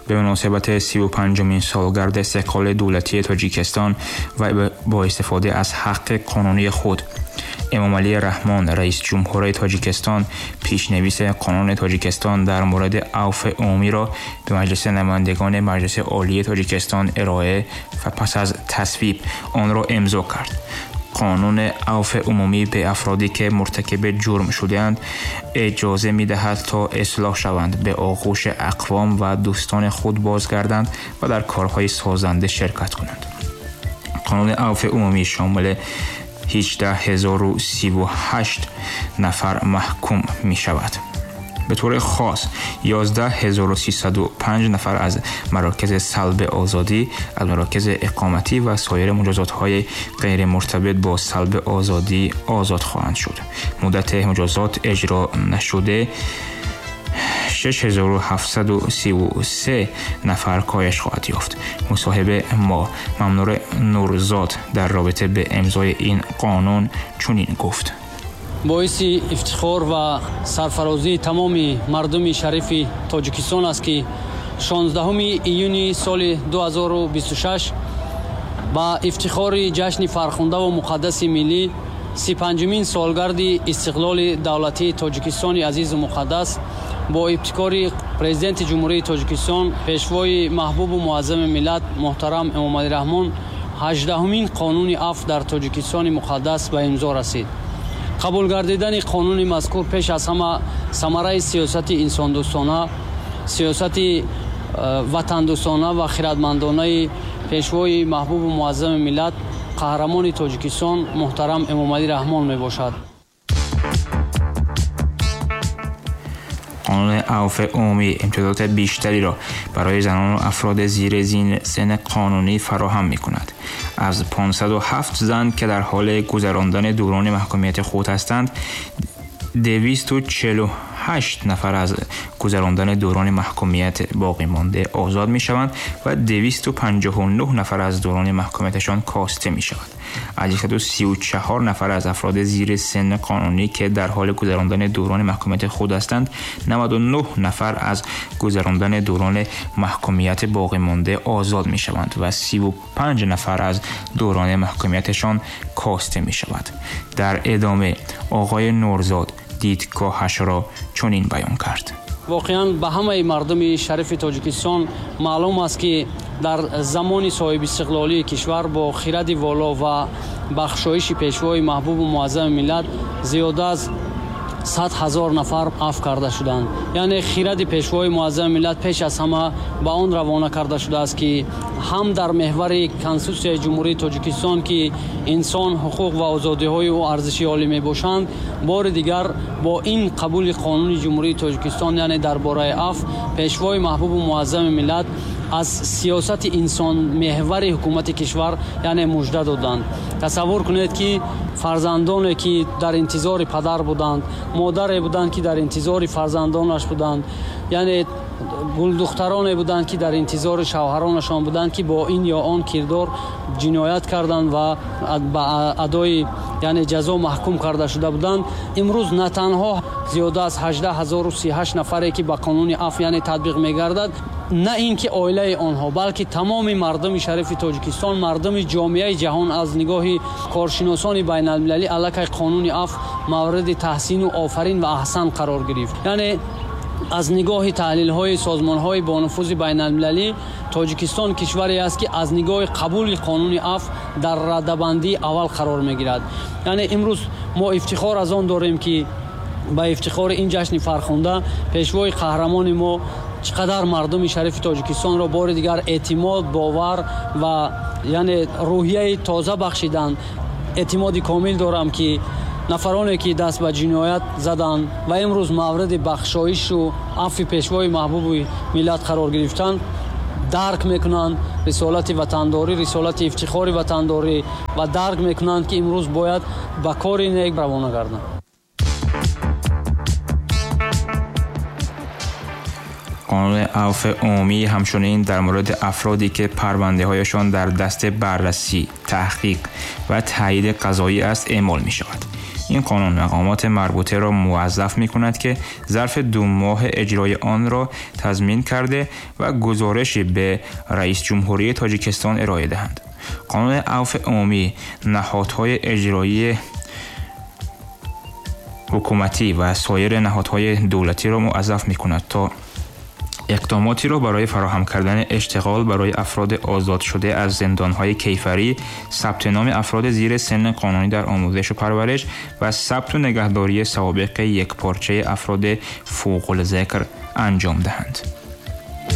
به مناسبت 35مین سالگرد استقلال دولتی تاجیکستان و با استفاده از حق قانونی خود، امامعلی رحمان رئیس جمهور تاجیکستان پیشنویس قانون تاجیکستان در مورد عفو عمومی را به مجلس نمایندگان مجلس عالی تاجیکستان ارائه و پس از تصویب آن را امضا کرد. قانون عفو عمومی به افرادی که مرتکب جرم شده‌اند اجازه می‌دهد تا اصلاح شوند، به آغوش اقوام و دوستان خود بازگردند و در کارهای سازنده شرکت کنند. قانون عفو عمومی شامل 18038 نفر محکوم می شود. به طور خاص 11305 نفر از مراکز سلب آزادی، از مراکز اقامتی و سایر مجازات‌های غیر مرتبط با سلب آزادی آزاد خواهند شد. مدت مجازات اجرا نشده 6733 نفر کاهش خواهد یافت. مصاحبه ما ممنور نورزاد در رابطه به امضای این قانون چنین گفت: باعث افتخار و سرفرازی تمام مردم شریف تاجیکستان است که 16 ایونی سال 2026 با افتخار جشن فرخنده و مقدس ملی 35مین سالگرد استقلال دولتی تاجیکستان عزیز و مقدس با ابتکار پرزیدنت جمهوری تاجیکستان پیشوای محبوب و معظم ملت محترم امامعلی رحمان 18مین قانون عفو در تاجیکستان مقدس به امضا رسید. قبول گردیدن قانون مذکور پیش از همه ثمره سیاست انسان دوستانه، سیاست وطن دوستانه و خردمندانه پیشوای محبوب و معظم ملت قهرمان تاجیکستان محترم امامعلی رحمان می باشد. قانون عفو عمومی امتیازات بیشتری را برای زنان و افراد زیر سن قانونی فراهم می کند. از 507 زن که در حال گذراندن دوران محکومیت خود هستند، 248 نفر از گذراندن دوران محکومیت باقی مانده آزاد می شوند و 259 نفر از دوران محکومیتشان کاسته می شود. از 134 نفر از افراد زیر سن قانونی که در حال گذراندن دوران محکومیت خود هستند، 99 نفر از گذراندن دوران محکومیت باقی مانده آزاد می شوند و 35 نفر از دوران محکومیتشان کاسته می شود. در ادامه آقای نورزاد دیدگاهش را چنین بیان کرد: واقعا به همه مردم شریف تاجیکستان معلوم است که در زمان صاحب استقلالی کشور با خرد والا و بخشایش پیشوای محبوب و معظم ملت زیاده از 100,000 نفر عفو کرده شدند. یعنی خرد پیشوای معظم ملت پیش از همه به آن روانه کرده شده است که هم در محور کنستیتوسیون جمهوری تاجیکستان که انسان حقوق و آزادی‌های او ارزشی عالی می‌باشند، بار دیگر با این قبول قانون جمهوری تاجیکستان یعنی درباره عفو پیشوای محبوب و معظم ملت از سیاست انسان محور حکومت کشور یعنی مژده دادند. تصور کنید که فرزندانی که در انتظار پدر بودند، مادری بودند که در انتظار فرزندانش بودند، یعنی گل دخترانی بودند که در انتظار شوهرانشان بودند که با این یا آن کردار جنایت کردند و با ادای یعنی جزا محکوم کرده شده بودند. امروز نه تنها زیاده از 18038 نفری که با قانون عفو یعنی تطبیق می‌گردد، نه اینکه عائله آنها بلکه تمام مردم شریف تاجیکستان، مردم جامعه جهان از نگاه کارشناسان بین المللی علیه قانون عفو مورد تحسین و آفرین و احسان قرار گرفت. یعنی از نگاه تحلیل‌های سازمان‌های با نفوذ بین المللی تاجیکستان کشوری است که از نگاه قبول قانون عفو در رده‌بندی اول قرار می‌گیرد. یعنی امروز ما افتخار از آن داریم که با افتخار این جشن فرخنده پیشوای قهرمان ما چقدر مردم شریف تاجیکستان را بار دیگر اعتماد، باور و یعنی روحیه تازه بخشیدند. اعتمادی کامل دارم که نفرانی که دست به جنایت زدند و امروز مورد بخشایش و عفو پیشوای محبوب ملت قرار گرفتند درک میکنند رسالت وطنداری، رسالت افتخار وطنداری و درک میکنند که امروز باید به کار نیک روانه گردند. قانون عفو عمومی همچنین در مورد افرادی که پرونده‌هایشان در دست بررسی، تحقیق و تایید قضایی است اعمال می شود. این قانون مقامات مربوطه را موظف می‌کند که ظرف 2 ماه اجرای آن را تضمین کرده و گزارشی به رئیس جمهوری تاجیکستان ارائه دهند. قانون عفو عمومی نهادهای اجرایی حکومتی و سایر نهادهای دولتی را موظف می‌کند تا اقداماتی را برای فراهم کردن اشتغال برای افراد آزاد شده از زندانهای کیفری، ثبت نام افراد زیر سن قانونی در آموزش و پرورش و ثبت و نگهداری سوابق یکپارچه افراد فوق الذکر انجام دهند.